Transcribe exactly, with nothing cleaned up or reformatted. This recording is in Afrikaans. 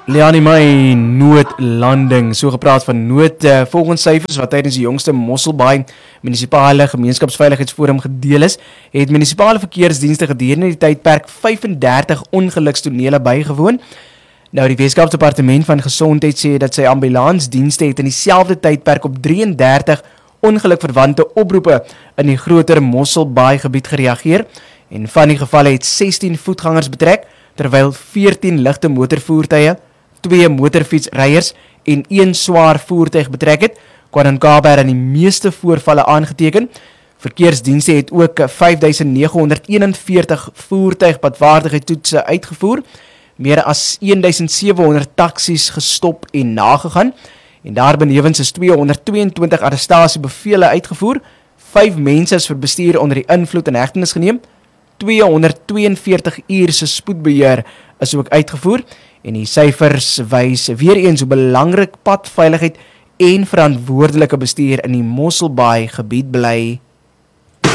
Leanie, my noodlanding, so gepraat van nood, uh, volgens syfers wat tydens die jongste Mosselbaai munisipale gemeenskapsveiligheidsforum gedeel is, het munisipale verkeersdienste gedurende die tydperk vyfendertig ongelukstonele bygewoon. Nou, die Weskaapsdepartement van Gesondheid sê dat sy ambulansdienste het in dieselfde tydperk op drieëndertig ongelukverwante oproepe in die groter Mosselbaai gebied gereageer, en van die gevalle het sestien voetgangers betrek, terwyl veertien ligte motorvoertuie, twee motorfietsryers en een swaar voertuig betrek het. KwaNoKabe het aan die meeste voorvalle aangeteken. Verkeersdienste het ook vyf duisend nege honderd eenenveertig voertuigpadwaardigheidstoetse uitgevoer, meer as een duisend sewe honderd taksies gestop en nagegaan, en daarbenewens is tweehonderd tweeëntwintig arrestasiebevele uitgevoer, vyf mense is vir bestuur onder die invloed in hegtenis geneem, tweehonderd tweeënveertig uur se spoedbeheer is ook uitgevoer, en die syfers wys weer eens hoe belangrik padveiligheid en verantwoordelike bestuur in die Mosselbaai gebied bly.